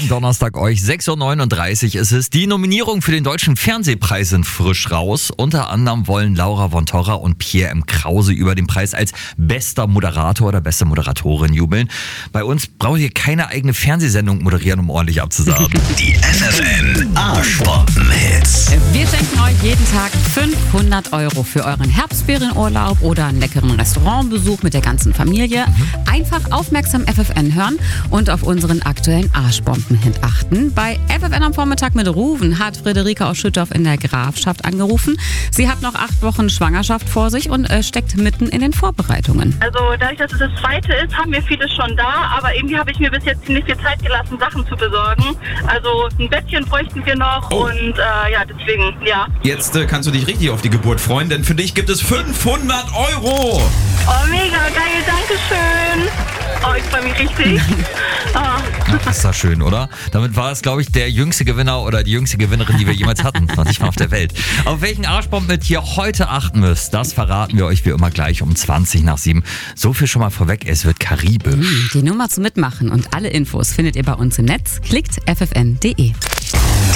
am Donnerstag euch. 6.39 Uhr ist es. Die Nominierungen für den Deutschen Fernsehpreis sind frisch raus. Unter anderem wollen Laura von Torra und Pierre M. Krause über den Preis als bester Moderator oder beste Moderatorin jubeln. Bei uns braucht ihr keine eigene Fernsehsendung moderieren, um ordentlich abzusagen. Die FFN Arschbomben-Hits. Wir schenken euch jeden Tag 500 € für euren Herbstferienurlaub oder einen leckeren Restaurantbesuch mit der ganzen Familie. Einfach aufmerksam FFN hören und auf unseren aktuellen Arschbomben-Hit achten. Bei FFN am Vormittag mit Ruven hat Friederike aus Schüttorf in der Grafschaft angerufen. Sie hat noch 8 Wochen Schwangerschaft vor sich und steckt mitten in den Vorbereitungen. Also dadurch, dass es das zweite ist, haben wir viele schon da, aber irgendwie habe ich mir bis jetzt ziemlich viel Zeit gelassen, Sachen zu besorgen. Also ein Bettchen bräuchten wir noch und deswegen, ja. Jetzt kannst du dich richtig auf die Geburt freuen, denn für dich gibt es 500 €. Oh, mega geil, danke schön. Oh, ich freue mich richtig. Ach, ist das schön, oder? Damit war es, glaube ich, der jüngste Gewinner oder die jüngste Gewinnerin, die wir jemals hatten. Noch nicht mal auf der Welt. Auf welchen Arschbomben ihr heute achten müsst, das verraten wir euch wie immer gleich um 7:20. So viel schon mal vorweg, es wird karibisch. Die Nummer zum Mitmachen und alle Infos findet ihr bei uns im Netz. Klickt ffn.de.